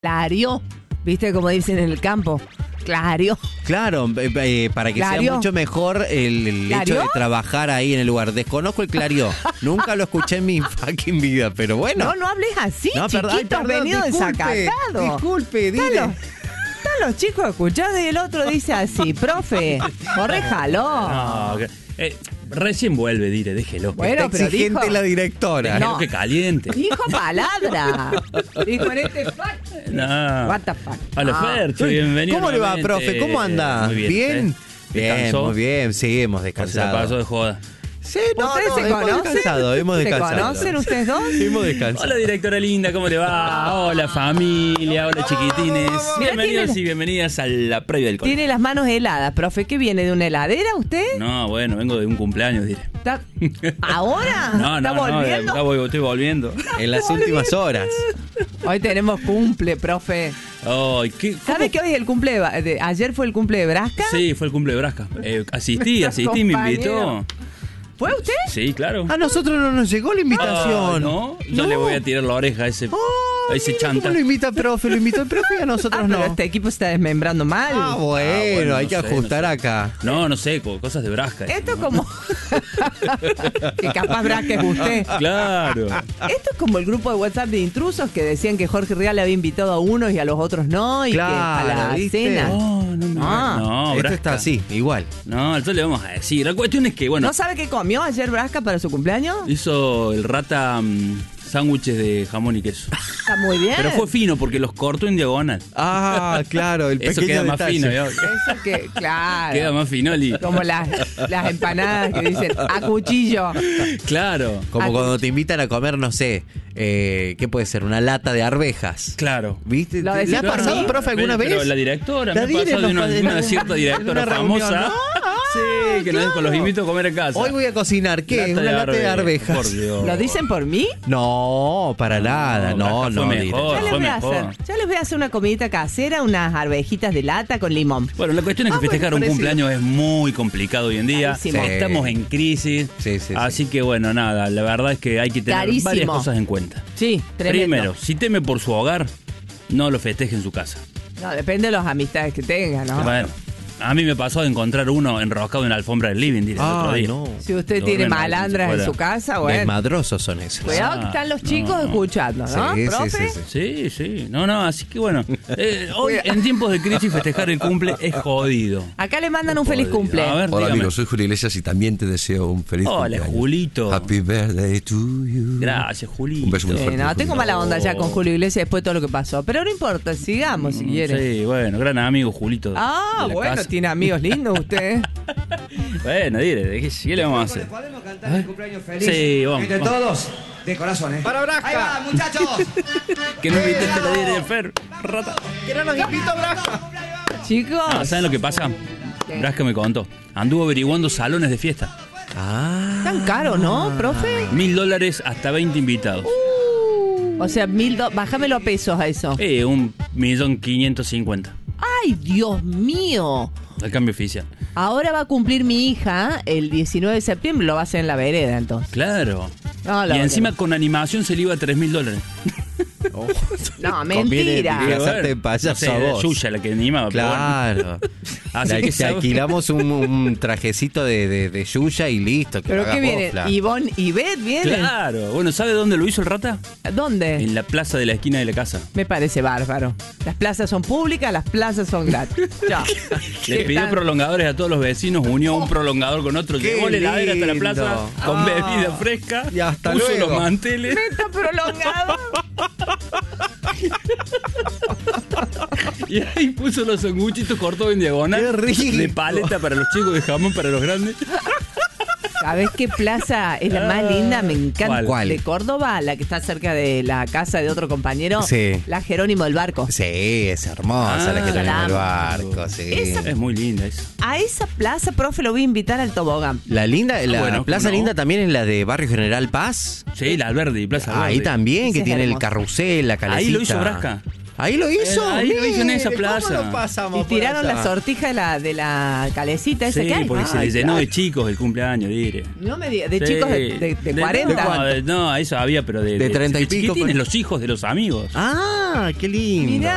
Claro, ¿viste como dicen en el campo? Claro. Claro, para que ¿Clario? sea mucho mejor el hecho de trabajar ahí en el lugar. Desconozco el clarió. Nunca lo escuché en mi fucking vida, pero bueno. No hables así, No, perdón, chiquito, has perdón, venido desacatado. Disculpe, dile. Están los chicos escuchando y el otro dice así, profe, corréjalo. No, recién vuelve, dire, déjelo. Bueno, Está pero exigente dijo- la directora. No. Que caliente. Dijo palabra. Dijo en este fuck. No. What the fuck. Hola, Ah. Fercho, bienvenido. ¿Cómo le va, nuevamente. profe? ¿Cómo anda? Muy bien. ¿Bien? Bien, ¿Descansó? muy bien. Sí, hemos ¿O se la descansado. pasó de joda? Sí, no, ¿Ustedes no, se hemos conocen? descansado, hemos ¿Se descansado. conocen ustedes dos? Hemos descansado. Hola, directora linda, ¿cómo le va? Hola, familia, hola, chiquitines. Mira, Bienvenidos tiene- y bienvenidas a la previa del colegio. Tiene las manos heladas, profe. ¿Qué viene? ¿De una heladera usted? No, bueno, vengo de un cumpleaños, dire. ¿Está- ¿Ahora? No, ¿Está volviendo? estoy volviendo. En las últimas horas. Hoy tenemos cumple, profe. Ay, ¿qué? ¿Sabe que hoy es el cumple ayer fue el cumple de Brasca? Sí, fue el cumple de Brasca. Asistí, me invitó. ¿Fue usted? Sí, claro. A nosotros no nos llegó la invitación. No, yo le voy a tirar la oreja a ese chanta. ¿Cómo lo invita el profe? Lo invitó el profe y a nosotros Pero no. este equipo se está desmembrando mal. Bueno, hay no que sé, ajustar no sé. acá. No sé, cosas de Brasca. Esto es como... que capaz Brasca es usted. Claro. Esto es como el grupo de WhatsApp de intrusos que decían que Jorge Rial había invitado a unos y a los otros no. Y Claro, que a la ¿viste? cena. No, Esto Brasca. está así, igual. No, entonces le vamos a decir. La cuestión es que, bueno, ¿No sabe qué comió ayer Brasca para su cumpleaños? hizo el rata sándwiches de jamón y queso. Está muy bien. Pero fue fino porque los cortó en diagonal. Ah, claro, el Eso pequeño queda más detalle. fino, ¿no? Eso que, claro. Queda más finoli. Como las empanadas que dicen a cuchillo. Claro, Como cuando te invitan a comer, no sé, ¿qué puede ser? Una lata de arvejas. claro. ¿Viste? Lo ¿Le decía ha por pasado, mí. profe, alguna Pero vez? la directora, La me ha pasado de nos una cierta directora una reunión, famosa. ¿no? Sí, que claro. los invito a comer a casa. Hoy voy a cocinar, ¿qué? Una lata de arvejas. Por Dios. ¿Lo dicen por mí? No, para nada, no, Brasca no. fue diré. mejor. Ya les fue voy a mejor. hacer. Ya les voy a hacer una comidita casera, unas arvejitas de lata con limón. Bueno, la cuestión es que festejar un parecido. cumpleaños es muy complicado hoy en día. Carísimo. Sí. Estamos en crisis. Sí, sí, sí. Así que bueno, nada, la verdad es que hay que tener Carísimo. varias cosas en cuenta. Sí, tremendo. Primero, si teme por su hogar, no lo festeje en su casa. No, depende de las amistades que tenga, ¿no? Bueno, a mí me pasó de encontrar uno enroscado en la alfombra del living el otro día. no. Si usted Lo tiene ven, malandras en fuera. su casa, bueno. Desmadrosos son esos. Cuidado que están los chicos no. escuchando, ¿no? Sí, sí, ¿Profe? sí, sí. Sí, no, así que bueno, hoy en tiempos de crisis festejar el cumple es jodido. Acá le mandan un feliz cumple. A ver, Hola dígame. amigos, soy Julio Iglesias y también te deseo un feliz Hola, cumpleaños. Julito. Happy birthday to you. Gracias, Julito. Un beso muy fuerte. No, tengo mala onda ya con No. Julio Iglesias después de todo lo que pasó. Pero no importa, sigamos si quiere. Sí, bueno, gran amigo Julito. Ah, de la bueno, casa. tiene amigos lindos usted. Bueno, dile, ¿qué le vamos a hacer? ¿Podemos cantar el cumpleaños feliz? Sí, vamos, Entre vamos. todos, de corazón, ¿eh? ¡Para Brasca! ¡Ahí va, muchachos! Que no invitaste a la dire de Fer, rata. Que no nos invita Brasca. Chicos. Ah, ¿saben lo que pasa? Brasca me contó. Anduvo averiguando salones de fiesta. Ah. Tan caro, ¿no, profe? $1.000 hasta 20 invitados. O sea, bájamelo a pesos a eso. 1.550.000. ¡Ay, Dios mío! El cambio oficial. Ahora va a cumplir mi hija el 19 de septiembre, lo va a hacer en la vereda entonces. Claro. No, la Y encima verdad. con animación se le iba a $3.000. No, mentira. Conviene hacerte de payaso no sé, a era vos. Yuya la que animaba. pero bueno. Claro. Así que Te se- alquilamos un trajecito de Yuya y listo. Que ¿Pero lo hagas qué viene? vos, Fla. ¿Ivonne y Beth vienen? Claro. Bueno, ¿sabe dónde lo hizo el rata? ¿Dónde? En la plaza de la esquina de la casa. Me parece bárbaro. Las plazas son públicas, las plazas son gratis. Ya. Le pidió prolongadores a todos los vecinos, unió un prolongador con otro, qué llevó la heladera hasta la lindo. plaza con Ah. bebida fresca, Y hasta puso luego. los manteles. Está prolongado. Y ahí puso los sanguchitos cortados en diagonal. ¡Qué rico! De paleta para los chicos, de jamón para los grandes. ¿Sabés qué plaza es la más linda? Me encanta. ¿Cuál? De Córdoba, la que está cerca de la casa de otro compañero. Sí. La Jerónimo del Barco. Sí, es hermosa la que Ah, tenemos la el amo. barco, sí. Esa- Es muy linda esa. A esa plaza, profe, lo voy a invitar al tobogán. La linda, la bueno, Plaza ¿cómo no? Linda también es la de Barrio General Paz. Sí, la Alberdi, Plaza Alberdi. Ahí también, Ese que es tiene el hermoso. carrusel, la calecita. Ahí lo hizo Brasca. Ahí lo hizo. Ahí lo hizo en esa mire, plaza. ¿cómo lo pasamos Y por tiraron allá? la sortija de la calecita esa Sí, que hay. porque se Ay, le llenó claro. de chicos el cumpleaños, dire. No me digas, de Sí. chicos de 40. No, eso había, pero De 30 y pico, chiquitines, pues. los hijos de los amigos. Ah, qué lindo. Mirá.